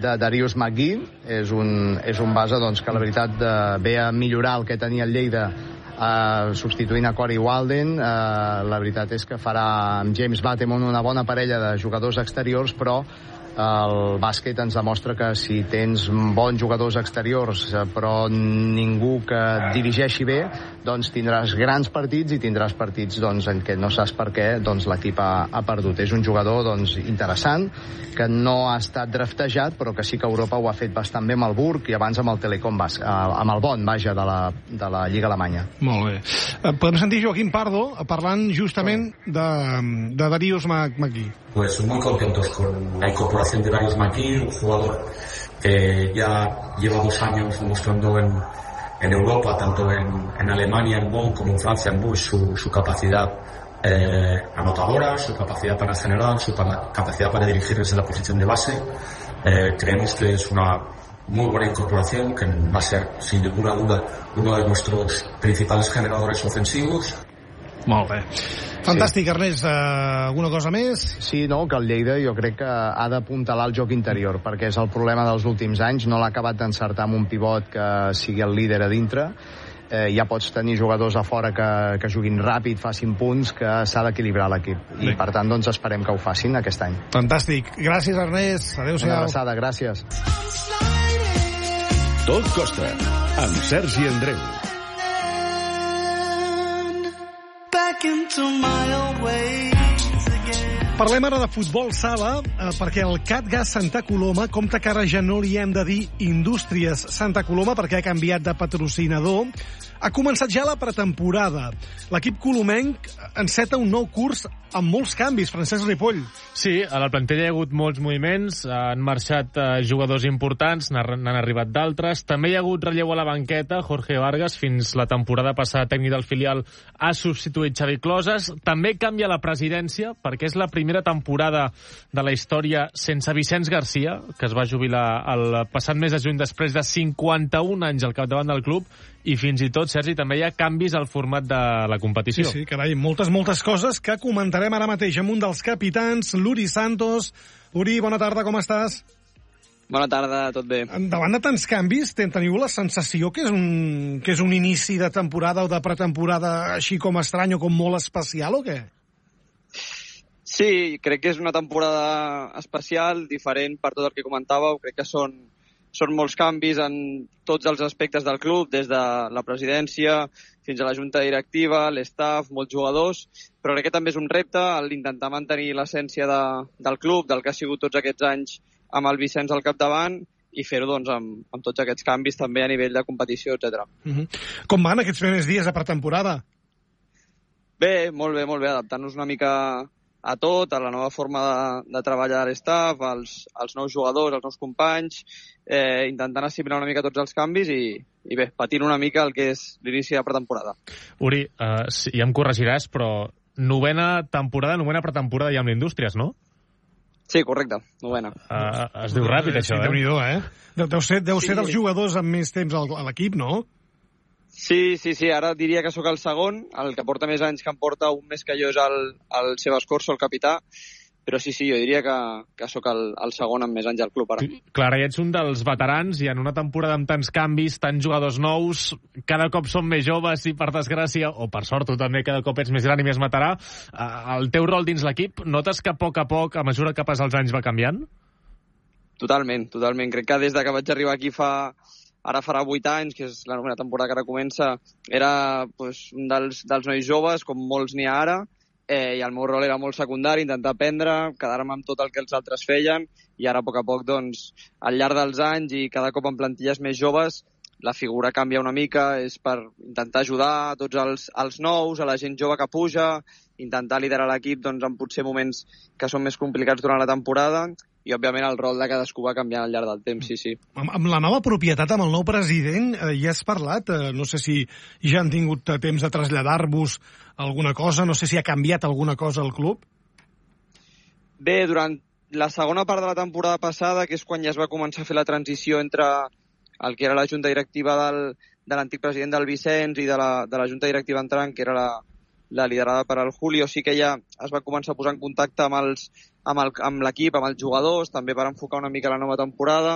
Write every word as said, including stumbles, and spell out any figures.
de Darius McGee, és un, és un base doncs, que la veritat de, ve a millorar el que tenia el Lleida Uh, substituint a Corey Walden. Uh, la veritat és que farà amb James Bateman una bona parella de jugadors exteriors, però el bàsquet ens demostra que si tens bons jugadors exteriors però ningú que dirigeixi bé, doncs tindràs grans partits i tindràs partits doncs, en què no saps per què doncs, l'equip ha, ha perdut. És un jugador doncs, interessant, que no ha estat draftejat, però que sí que Europa ho ha fet bastant bé amb el Burg i abans amb el Telecom Bas, amb el Bonn, vaja, de la, de la Lliga Alemanya. Molt bé. Podem sentir Joaquim Pardo parlant justament de, de Darius McGee. Pues muy contentos con la incorporación de Darius McGee, un jugador que ya lleva dos años mostrando en, en Europa, tanto en, en Alemania, en Bonn, como en Francia, en Bush, su, su capacidad eh, anotadora, su capacidad para generar, su para, capacidad para dirigir desde la posición de base. Eh, creemos que es una muy buena incorporación, que va a ser, sin ninguna duda, uno de nuestros principales generadores ofensivos. Molt bé. Fantàstic, sí. Ernest, uh, alguna cosa més? Sí, no, que el Lleida jo crec que ha d'apuntalar el joc interior, perquè és el problema dels últims anys, no l'ha acabat d'encertar amb un pivot que sigui el líder a dintre. Eh, ja pots tenir jugadors a fora que, que juguin ràpid, facin punts, que s'ha d'equilibrar l'equip. I bé, per tant, doncs esperem que ho facin aquest any. Fantàstic. Gràcies, Ernest. Adéu-siau. Una abraçada, gràcies. Tot Costa, amb Sergi Andreu. Parlem ara de futbol sala, eh, perquè el CatGas Santa Coloma compta que ara ja no li hem de dir Indústries Santa Coloma perquè ha canviat de patrocinador. Ha començat ja la pretemporada. L'equip colomenc enceta un nou curs amb molts canvis. Francesc Ripoll. Sí, a la plantilla hi ha hagut molts moviments, han marxat eh, jugadors importants, n'han arribat d'altres. També hi ha hagut relleu a la banqueta. Jorge Vargas, fins la temporada passada tècnic del filial, ha substituït Xavi Closes. També canvia la presidència, perquè és la primera temporada de la història sense Vicenç Garcia, que es va jubilar el passat mes de juny després de cinquanta-un anys al capdavant del club. I fins i tot, Sergi, també hi ha canvis al format de la competició. Sí, sí, carai, moltes, moltes coses que comentarem ara mateix amb un dels capitans, l'Uri Santos. Uri, bona tarda, com estàs? Bona tarda, tot bé. Davant de tants canvis, teniu la sensació que és un, que és un inici de temporada o de pretemporada així com estrany o com molt especial, o què? Sí, crec que és una temporada especial, diferent per tot el que comentàveu. Crec que són Són molts canvis en tots els aspectes del club, des de la presidència fins a la junta directiva, l'estaff, molts jugadors, però crec que també és un repte l'intentar mantenir l'essència de, del club, del que ha sigut tots aquests anys amb el Vicenç al capdavant, i fer-ho doncs, amb, amb tots aquests canvis també a nivell de competició, etcètera. Uh-huh. Com van aquests primers dies de pretemporada? Bé, molt bé, molt bé, adaptant-nos una mica a tot, a la nova forma de, de treballar de l'estaff, als, als nous jugadors, als nous companys, eh, intentant assimilar una mica tots els canvis i, i bé, patint una mica el que és l'inici de pretemporada. Uri, uh, sí, ja em corregiràs, però novena temporada, novena pretemporada ja amb l'Indústries, no? Sí, correcte, novena. Uh, es diu ràpid, això, sí, eh? Déu-n'hi-do, eh? Deu ser, deu sí. ser dels jugadors amb més temps a l'equip, no? Sí, sí, sí, ara diria que sóc el segon, el que porta més anys que em porta un més que jo és el, el Sebas Corso, el capità, però sí, sí, jo diria que, que sóc el, el segon amb més anys al club ara. Clar, ja ets un dels veterans i en una temporada amb tants canvis, tants jugadors nous, cada cop som més joves i per desgràcia, o per sort tu també cada cop ets més gran i més veterà, el teu rol dins l'equip, notes que a poc a poc, a mesura que passen els anys, va canviant? Totalment, totalment. Crec que des de que vaig arribar aquí fa... Ara farà vuit anys, que és la novena temporada que ara comença, era pues, un dels, dels nois joves, com molts n'hi ha ara, eh, i el meu rol era molt secundari, intentar aprendre, quedar-me amb tot el que els altres feien, i ara a poc a poc, doncs, al llarg dels anys i cada cop en plantilles més joves, la figura canvia una mica, és per intentar ajudar a tots els, els nous, a la gent jove que puja, intentar liderar l'equip doncs, en potser moments que són més complicats durant la temporada, i, òbviament, el rol de cadascú va canviant al llarg del temps, sí, sí. Amb, amb la nova propietat, amb el nou president, eh, ja has parlat? Eh, no sé si ja han tingut temps de traslladar-vos alguna cosa, no sé si ha canviat alguna cosa al club? Bé, durant la segona part de la temporada passada, que és quan ja es va començar a fer la transició entre el que era la junta directiva del, de l'antic president del Vicenç i de la, de la junta directiva entrant, que era la, la liderada per al Julio, sí que ja es va començar a posar en contacte amb els amb el, amb l'equip, amb els jugadors, també per enfocar una mica la nova temporada.